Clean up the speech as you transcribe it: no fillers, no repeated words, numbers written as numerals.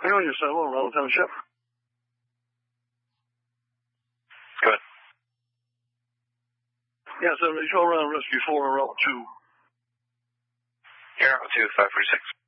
Hang on just a second, Lieutenant Shep. Go ahead. Yeah, 70, show around rescue 4 on route 2. Here, route 2, 546.